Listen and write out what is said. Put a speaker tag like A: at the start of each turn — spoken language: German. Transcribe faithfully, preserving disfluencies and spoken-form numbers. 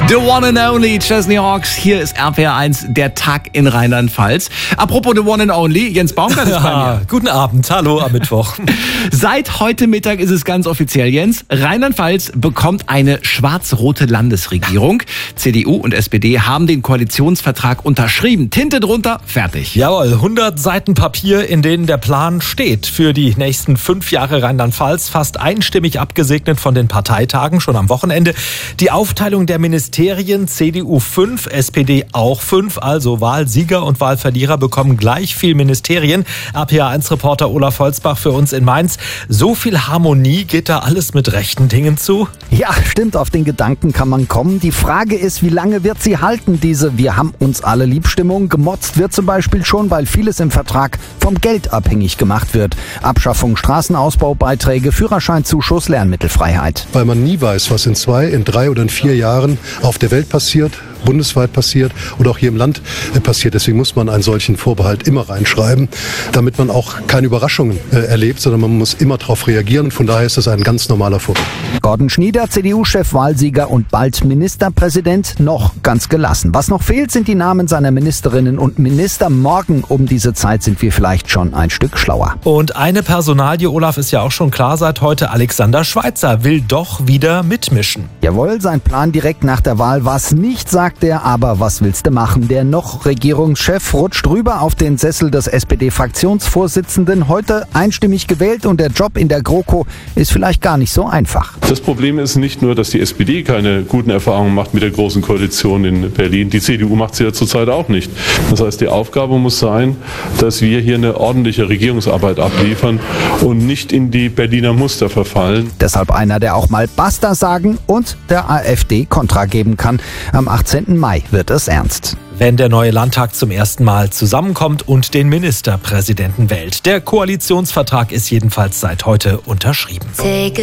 A: The one and only Chesney Hawks. Hier ist R P R eins, der Tag in Rheinland-Pfalz. Apropos The one and only, Jens Baumgart ist bei mir.
B: Guten Abend, hallo am Mittwoch.
A: Seit heute Mittag ist es ganz offiziell, Jens. Rheinland-Pfalz bekommt eine schwarz-rote Landesregierung. C D U und S P D haben den Koalitionsvertrag unterschrieben. Tinte drunter, fertig.
B: Jawohl, hundert Seiten Papier, in denen der Plan steht. Für die nächsten fünf Jahre Rheinland-Pfalz, fast einstimmig abgesegnet von den Parteitagen, schon am Wochenende. Die Aufteilung der Ministerien, C D U fünf, S P D auch fünf, also Wahlsieger und Wahlverlierer bekommen gleich viel Ministerien. R P R eins Reporter Olaf Holzbach für uns in Mainz. So viel Harmonie, geht da alles mit rechten Dingen zu?
C: Ja, stimmt, auf den Gedanken kann man kommen. Die Frage ist, wie lange wird sie halten, diese Wir haben uns alle Liebstimmung? Gemotzt wird zum Beispiel schon, weil vieles im Vertrag vom Geld abhängig gemacht wird. Abschaffung Straßenausbaubeiträge, Führerscheinzuschuss, Lernmittelfreiheit.
D: Weil man nie weiß, was in zwei, in drei oder in vier Jahren auf der Welt passiert, bundesweit passiert oder auch hier im Land passiert. Deswegen muss man einen solchen Vorbehalt immer reinschreiben, damit man auch keine Überraschungen äh, erlebt, sondern man muss immer darauf reagieren. Von daher ist das ein ganz normaler Vorbehalt.
C: Gordon Schnieder, C D U-Chef, Wahlsieger und bald Ministerpräsident, noch ganz gelassen. Was noch fehlt, sind die Namen seiner Ministerinnen und Minister. Morgen um diese Zeit sind wir vielleicht schon ein Stück schlauer.
B: Und eine Personalie, Olaf, ist ja auch schon klar seit heute. Alexander Schweitzer will doch wieder mitmischen.
C: Jawohl, sein Plan direkt nach der Wahl war es nicht, sagt er, aber was willst du machen? Der noch Regierungschef rutscht rüber auf den Sessel des S P D-Fraktionsvorsitzenden. Heute einstimmig gewählt und der Job in der GroKo ist vielleicht gar nicht so einfach.
E: Das Problem ist nicht nur, dass die S P D keine guten Erfahrungen macht mit der Großen Koalition in Berlin. Die C D U macht sie ja zurzeit auch nicht. Das heißt, die Aufgabe muss sein, dass wir hier eine ordentliche Regierungsarbeit abliefern und nicht in die Berliner Muster verfallen.
C: Deshalb einer, der auch mal Basta sagen und der AfD Kontra geben kann. Am achtzehnten Mai wird es ernst.
B: Wenn der neue Landtag zum ersten Mal zusammenkommt und den Ministerpräsidenten wählt. Der Koalitionsvertrag ist jedenfalls seit heute unterschrieben.